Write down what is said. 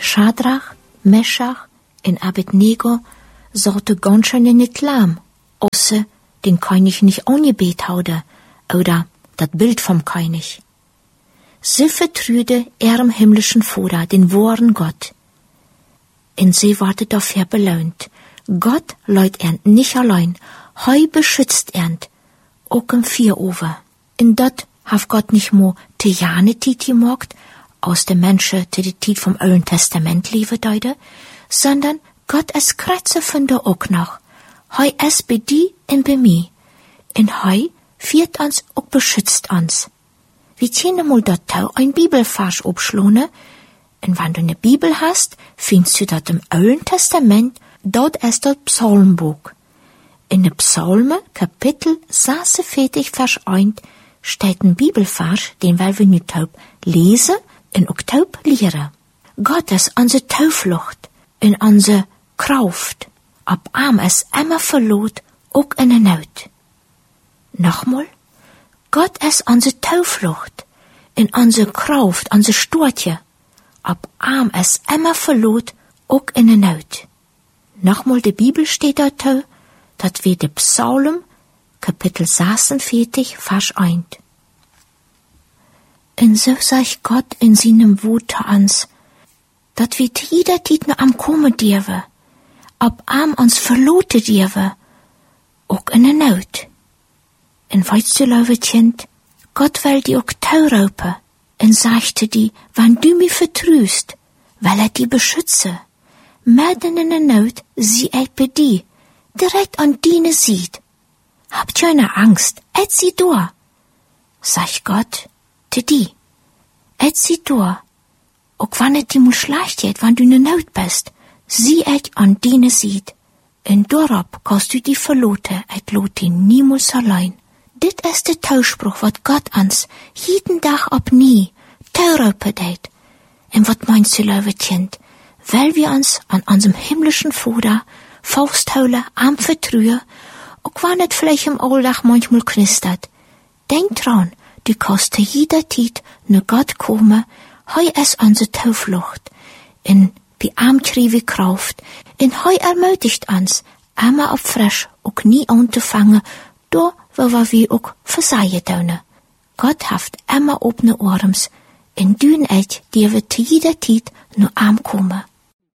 Schadrach, Meschach en Abednego zaten ganz schön in het laam, als ze den König nicht angebet hadden, oder dat Bild vom König. Sie vertrüde ihrem himmlischen Vater, den wahren Gott. Und sie wurde dafür belohnt. Gott lädt er nicht allein, hei beschützt er, auch im Vierover. Und dat hat Gott nicht nur te jane Tiet gemacht, aus den Menschen te die Tiet vom Alten Testament liebe deute, sondern Gott es kratze von der auch noch. Hei es bei die und bei mir. Und hei führt uns auch beschützt uns. Wir können mal dort ein Bibelvers abschlone, und wenn du eine Bibel hast, findest du dort im Alten Testament, dort ist das Psalmbuch. In den Psalmen, Kapitel 46, Vers 1, steht ein Bibelvers, den wir nicht taub lesen und auch taub lehren. Gott ist unsere Tauflucht und unsere Kraft, ab arm es immer verlot, auch in der Not. Nochmal, Gott ist unsere Tauflucht und unsere Kraft, unsere Stortje, ab arm es immer verlot, auch in der Not. Nochmal, die Bibel steht dort, dat wir de Psalm, Kapitel 46, Vers 1. Und so sagt Gott in seinem Wort uns, dat wir jeder Tiet nur am Kommen dürfen, ab am uns verloten dürfen, auch in der Not. Und weißt du, liebe Kind, Gott will die auch taurupen und sagte die, wenn du mich vertrüst, weil er die beschütze. Mitten in der Not sieh ich bei dir, direkt an deine Seite. Habt ihr eine Angst, et sie da. Sag Gott, te die, et sie da. Auch wenn es dir mal schlecht geht, wenn du in der Not bist, sieh ich an deine Seite. Und darauf kannst du die verloten, et lot die niemals allein. Dit ist der Tauspruch, wat Gott uns jeden Tag ab nie taurupen deit. Und wat meinst du, liebe Kind? Weil wir uns an unserem himmlischen Vater festhalten, am Vertrauen, auch wenn es vielleicht im Alltag manchmal knistert. Denk dran, du kannst zu jeder Zeit nur Gott kommen, hei es unsere Tauflucht, in bei ihm kriege Kraft, in hei ermutigt uns, immer auf frisch, auch nie anzufangen, da wo wir auch versagen tun. Gott haft immer offene Arms, in dün et, die wir zu jeder Zeit nur ankommen.